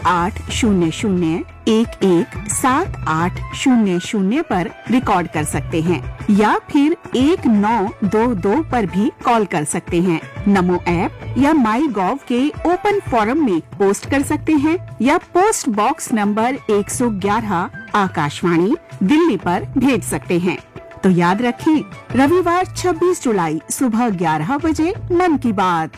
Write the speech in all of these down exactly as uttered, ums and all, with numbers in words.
आठ शून्य शून्य एक एक सात आठ शून्य शून्य पर रिकॉर्ड कर सकते हैं या फिर एक नौ दो दो पर भी कॉल कर सकते हैं। नमो ऐप या माई गॉव के ओपन फोरम में पोस्ट कर सकते हैं या पोस्ट बॉक्स नंबर एक सौ ग्यारह आकाशवाणी दिल्ली पर भेज सकते हैं। तो याद रखें, रविवार छब्बीस जुलाई सुबह ग्यारह बजे मन की बात।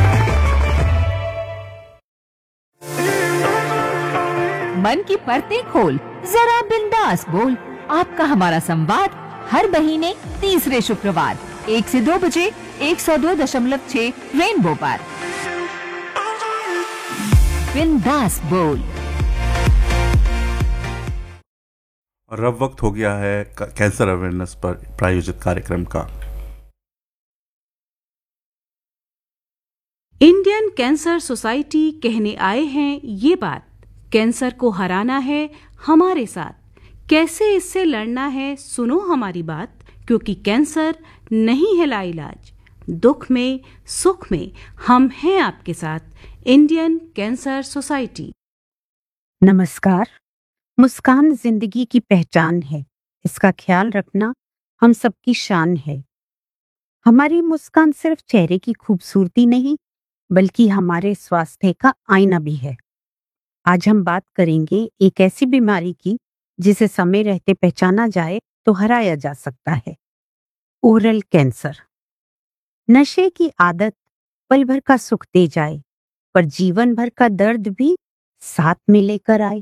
मन की परतें खोल, जरा बिंदास बोल। आपका हमारा संवाद हर महीने तीसरे शुक्रवार एक से दो बजे एक सौ दो दशमलव छह रेनबो पर। बिंदास बोल। और अब वक्त हो गया है कैंसर अवेयरनेस पर प्रायोजित कार्यक्रम का। इंडियन कैंसर सोसाइटी कहने आए हैं ये बात, कैंसर को हराना है हमारे साथ, कैसे इससे लड़ना है सुनो हमारी बात, क्योंकि कैंसर नहीं है लाइलाज, दुख में सुख में हम हैं आपके साथ। Indian cancer society. नमस्कार। मुस्कान जिंदगी की पहचान है, इसका ख्याल रखना हम सबकी शान है। हमारी मुस्कान सिर्फ चेहरे की खूबसूरती नहीं बल्कि हमारे स्वास्थ्य का आईना भी है। आज हम बात करेंगे एक ऐसी बीमारी की जिसे समय रहते पहचाना जाए तो हराया जा सकता है, ओरल कैंसर। नशे की आदत पल भर का सुख दे जाए पर जीवन भर का दर्द भी साथ में लेकर आए।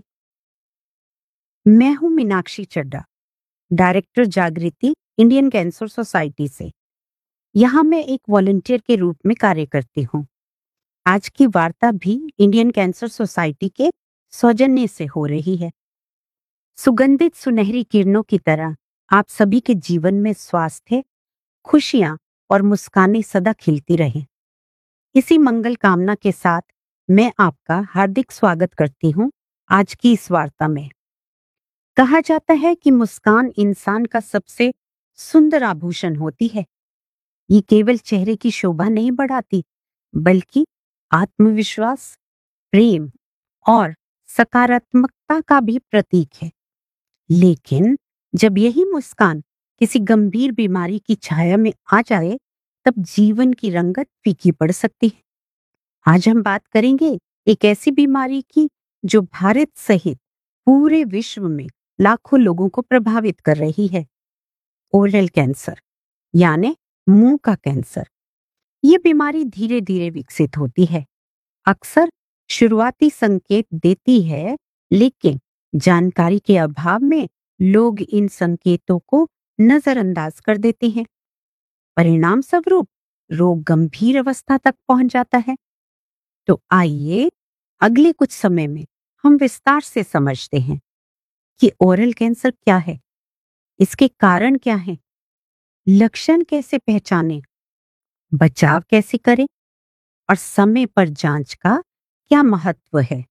मैं हूं मीनाक्षी चड्डा, डायरेक्टर जागृति इंडियन कैंसर सोसाइटी से। यहाँ मैं एक वॉलंटियर के रूप में कार्य करती हूँ। आज की वार्ता भी इंडियन कैंसर सोसाइटी के सौजन्य से हो रही है। सुगंधित सुनहरी किरणों की तरह आप सभी के जीवन में स्वास्थ्य, खुशियां और मुस्कानें सदा खिलती रहें। इसी मंगल कामना के साथ मैं आपका हार्दिक स्वागत करती हूँ आज की इस वार्ता में। कहा जाता है कि मुस्कान इंसान का सबसे सुंदर आभूषण होती है। ये केवल चेहरे की शोभा नहीं बढ़ाती बल्कि आत्मविश्वास, प्रेम और सकारात्मकता का भी प्रतीक है। लेकिन जब यही मुस्कान किसी गंभीर बीमारी की छाया में आ जाए तब जीवन की रंगत फीकी पड़ सकती है। आज हम बात करेंगे एक ऐसी बीमारी की जो भारत सहित पूरे विश्व में लाखों लोगों को प्रभावित कर रही है, ओरल कैंसर यानी मुंह का कैंसर। ये बीमारी धीरे धीरे विकसित होती है, अक्सर शुरुआती संकेत देती है, लेकिन जानकारी के अभाव में लोग इन संकेतों को नजरअंदाज कर देते हैं। परिणाम स्वरूप रोग गंभीर अवस्था तक पहुंच जाता है। तो आइए अगले कुछ समय में हम विस्तार से समझते हैं कि ओरल कैंसर क्या है, इसके कारण क्या हैं, लक्षण कैसे पहचानें, बचाव कैसे करें और समय पर जांच का क्या महत्व है।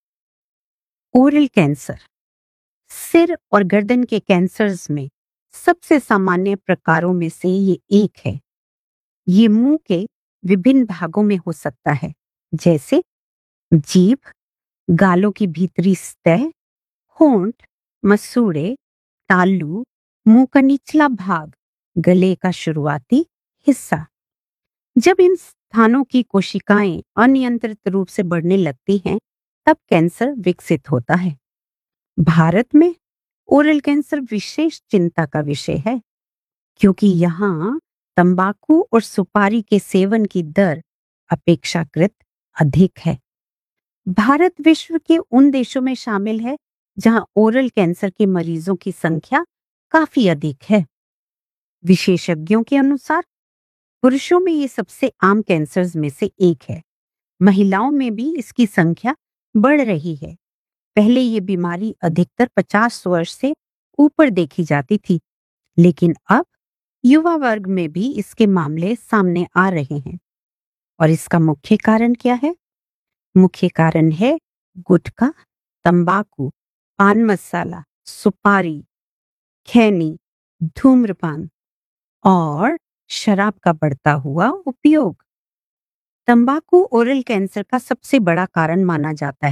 ओरल कैंसर सिर और गर्दन के कैंसर्स में सबसे सामान्य प्रकारों में से ये एक है। ये मुंह के विभिन्न भागों में हो सकता है, जैसे जीभ, गालों की भीतरी सतह, होंठ, मसूड़े, तालू, मुंह का निचला भाग, गले का शुरुआती हिस्सा। जब इन स्थानों की कोशिकाएं अनियंत्रित रूप से बढ़ने लगती हैं, तब कैंसर विकसित होता है। भारत में ओरल कैंसर विशेष चिंता का विषय है, क्योंकि यहाँ तंबाकू और सुपारी के सेवन की दर अपेक्षाकृत अधिक है। भारत विश्व के उन देशों में शामिल है जहां ओरल कैंसर के मरीजों की संख्या काफी अधिक है। विशेषज्ञों के अनुसार पुरुषों में ये सबसे आम कैंसर्स में से एक है। महिलाओं में भी इसकी संख्या बढ़ रही है। पहले ये बीमारी अधिकतर पचास वर्ष से ऊपर देखी जाती थी, लेकिन अब युवा वर्ग में भी इसके मामले सामने आ रहे हैं। और इसका मुख्य कारण क्या है? मुख्य कारण है गुटखा, तंबाकू, पान मसाला, सुपारी, खैनी, धूम्रपान और शराब का बढ़ता हुआ उपयोग। तंबाकू ओरल कैंसर का सबसे बड़ा कारण माना जाता है।